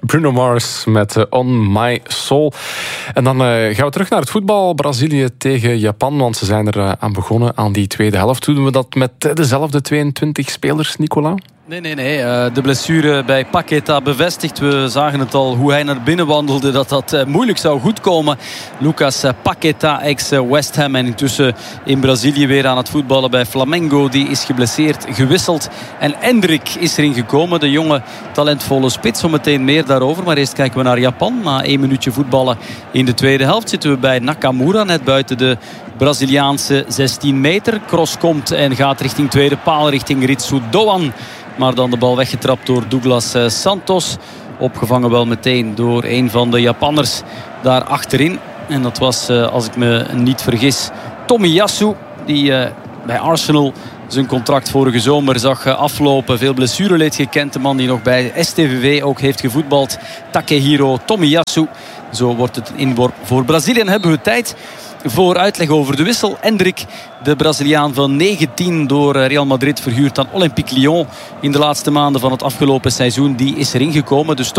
Bruno Mars met On My Soul. En dan gaan we terug naar het voetbal. Brazilië tegen Japan, want ze zijn er aan begonnen aan die tweede helft. Doen we dat met dezelfde 22 spelers, Nicola? Nee. De blessure bij Paqueta bevestigt. We zagen het al hoe hij naar binnen wandelde. Dat moeilijk zou goedkomen. Lucas Paqueta, ex-West Ham. En intussen in Brazilië weer aan het voetballen bij Flamengo. Die is geblesseerd, gewisseld. En Endrick is erin gekomen. De jonge, talentvolle spits. Zometeen meer daarover. Maar eerst kijken we naar Japan. Na 1 minuutje voetballen in de tweede helft zitten we bij Nakamura. Net buiten de Braziliaanse 16 meter. Cross komt en gaat richting tweede paal. Richting Ritsu Doan. Maar dan de bal weggetrapt door Douglas Santos. Opgevangen wel meteen door een van de Japanners daar achterin. En dat was, als ik me niet vergis, Tomiyasu. Die bij Arsenal zijn contract vorige zomer zag aflopen. Veel blessureleed gekend. De man die nog bij STVV ook heeft gevoetbald. Takehiro Tomiyasu. Zo wordt het een inworp voor Brazilië. En hebben we tijd voor uitleg over de wissel. Endrick, de Braziliaan van 19, door Real Madrid verhuurd aan Olympique Lyon in de laatste maanden van het afgelopen seizoen. Die is erin gekomen. Dus